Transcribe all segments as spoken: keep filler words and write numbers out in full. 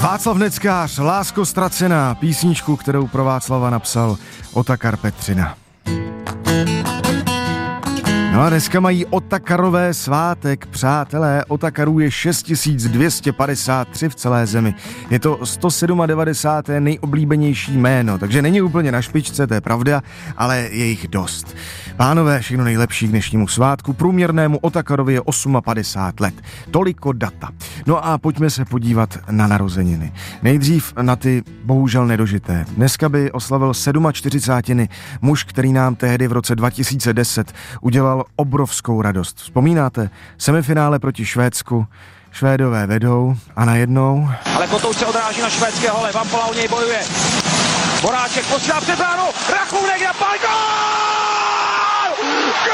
Václav Neckář, Lásko ztracená, písničku, kterou pro Václava napsal Otakar Petřina. No a dneska mají Otakarové svátek, přátelé, Otakarů je šest tisíc dvě stě padesát tři v celé zemi. Je to sto devadesát sedm nejoblíbenější jméno, takže není úplně na špičce, to je pravda, ale je jich dost. Pánové, všechno nejlepší k dnešnímu svátku, průměrnému Otakarovi je padesát osm let. Toliko data. No a pojďme se podívat na narozeniny. Nejdřív na ty bohužel nedožité. Dneska by oslavil čtyřicátiny muž, který nám tehdy v roce dva tisíce deset udělal obrovskou radost. Vzpomínáte? Semifinále proti Švédsku. Švédové vedou a najednou... Ale Kotout se odráží na švédské hole, Vampola o něj bojuje. Boráček posílá před bránu, Rachůnek na pál, gól!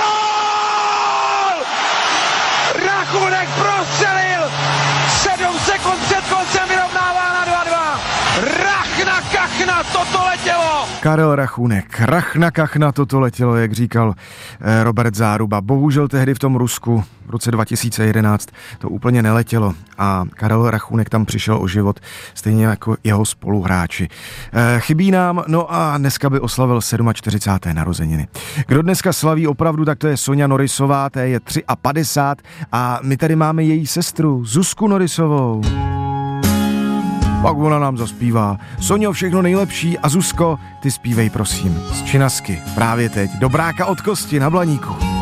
Gól! Rachůnek prostřelil! Sedm sekund před koncem vyrovnává na dva dva. Rachna kachna, toto letělo! Karel Rachůnek, rachna kachna, toto letělo, jak říkal eh, Robert Záruba. Bohužel tehdy v tom Rusku v roce dva tisíce jedenáct to úplně neletělo a Karel Rachůnek tam přišel o život, stejně jako jeho spoluhráči. Eh, chybí nám, no a dneska by oslavil čtyřicáté sedmé narozeniny. Kdo dneska slaví opravdu, tak to je Soňa Norisová, té je padesát tři a my tady máme její sestru Zuzku Norisovou. Pak ona nám zaspívá. Soňo, všechno nejlepší a Zuzko, ty zpívej prosím z Činasky právě teď. Dobráka od kosti na Blaníku.